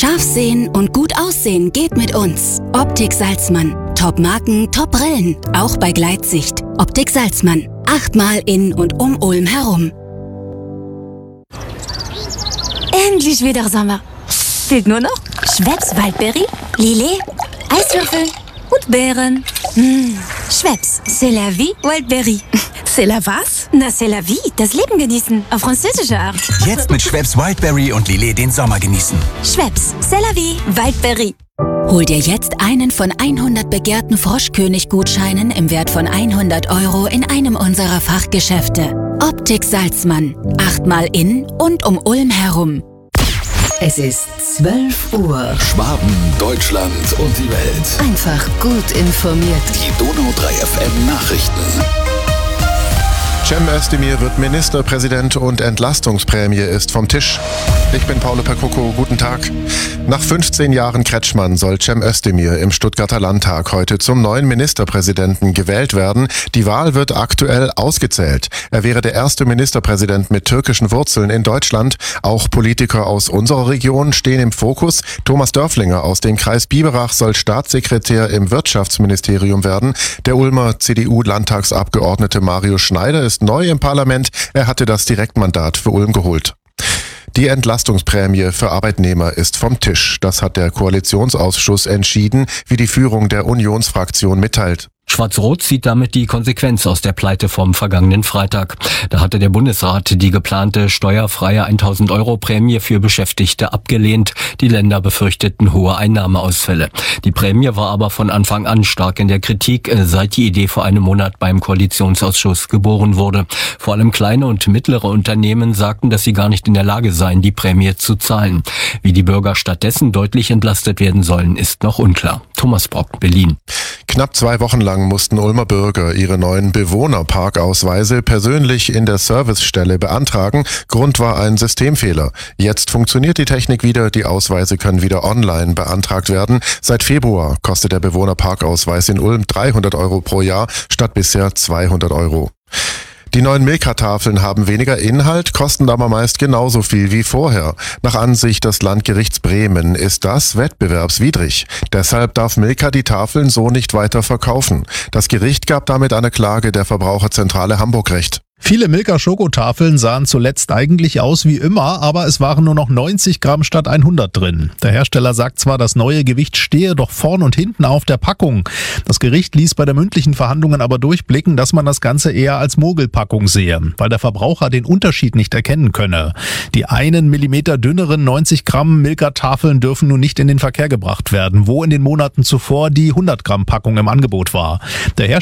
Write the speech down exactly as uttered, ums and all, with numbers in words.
Scharf sehen und gut aussehen geht mit uns. Optik Salzmann. Top-Marken, Top-Brillen. Auch bei Gleitsicht. Optik Salzmann. Achtmal in und um Ulm herum. Endlich wieder Sommer. Fehlt nur noch Schweppes Waldbeere, Lillet, Eiswürfel und Beeren. Mmh. Schweppes, c'est la vie, Waldbeere. C'est la was? Na, c'est la vie, das Leben genießen, auf französische Art. Jetzt mit Schweppes Wildberry und Lillet den Sommer genießen. Schweppes, c'est la vie, Waldbeere. Hol dir jetzt einen von hundert begehrten Froschkönig-Gutscheinen im Wert von hundert Euro in einem unserer Fachgeschäfte. Optik Salzmann. Achtmal in und um Ulm herum. Es ist zwölf Uhr. Schwaben, Deutschland und die Welt. Einfach gut informiert. Die Donau drei F M Nachrichten. Cem Özdemir wird Ministerpräsident und Entlastungsprämie ist vom Tisch. Ich bin Paolo Percoco, guten Tag. Nach fünfzehn Jahren Kretschmann soll Cem Özdemir im Stuttgarter Landtag heute zum neuen Ministerpräsidenten gewählt werden. Die Wahl wird aktuell ausgezählt. Er wäre der erste Ministerpräsident mit türkischen Wurzeln in Deutschland. Auch Politiker aus unserer Region stehen im Fokus. Thomas Dörflinger aus dem Kreis Biberach soll Staatssekretär im Wirtschaftsministerium werden. Der Ulmer C D U-Landtagsabgeordnete Mario Schneider ist neu im Parlament. Er hatte das Direktmandat für Ulm geholt. Die Entlastungsprämie für Arbeitnehmer ist vom Tisch. Das hat der Koalitionsausschuss entschieden, wie die Führung der Unionsfraktion mitteilt. Schwarz-Rot zieht damit die Konsequenz aus der Pleite vom vergangenen Freitag. Da hatte der Bundesrat die geplante steuerfreie tausend Euro Prämie für Beschäftigte abgelehnt. Die Länder befürchteten hohe Einnahmeausfälle. Die Prämie war aber von Anfang an stark in der Kritik, seit die Idee vor einem Monat beim Koalitionsausschuss geboren wurde. Vor allem kleine und mittlere Unternehmen sagten, dass sie gar nicht in der Lage seien, die Prämie zu zahlen. Wie die Bürger stattdessen deutlich entlastet werden sollen, ist noch unklar. Thomas Brock, Berlin. Knapp zwei Wochen lang mussten Ulmer Bürger ihre neuen Bewohnerparkausweise persönlich in der Servicestelle beantragen. Grund war ein Systemfehler. Jetzt funktioniert die Technik wieder, die Ausweise können wieder online beantragt werden. Seit Februar kostet der Bewohnerparkausweis in Ulm dreihundert Euro pro Jahr statt bisher zweihundert Euro. Die neuen Milka-Tafeln haben weniger Inhalt, kosten aber meist genauso viel wie vorher. Nach Ansicht des Landgerichts Bremen ist das wettbewerbswidrig. Deshalb darf Milka die Tafeln so nicht weiter verkaufen. Das Gericht gab damit eine Klage der Verbraucherzentrale Hamburg Recht. Viele Milka-Schokotafeln sahen zuletzt eigentlich aus wie immer, aber es waren nur noch neunzig Gramm statt hundert drin. Der Hersteller sagt zwar, das neue Gewicht stehe doch vorn und hinten auf der Packung. Das Gericht ließ bei der mündlichen Verhandlungen aber durchblicken, dass man das Ganze eher als Mogelpackung sehe, weil der Verbraucher den Unterschied nicht erkennen könne. Die einen Millimeter dünneren neunzig Gramm Milka-Tafeln dürfen nun nicht in den Verkehr gebracht werden, wo in den Monaten zuvor die hundert Gramm Packung im Angebot war. Der